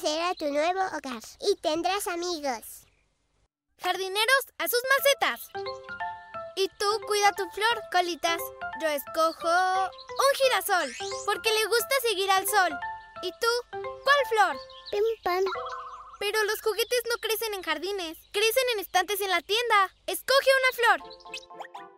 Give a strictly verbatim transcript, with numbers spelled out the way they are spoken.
será tu nuevo hogar y tendrás amigos. Jardineros, a sus macetas. Y tú cuida tu flor, Colitas. Yo escojo un girasol, porque le gusta seguir al sol. ¿Y tú? ¿Cuál flor? Pim pam. Pero los juguetes no crecen en jardines, crecen en estantes en la tienda. Escoge una flor.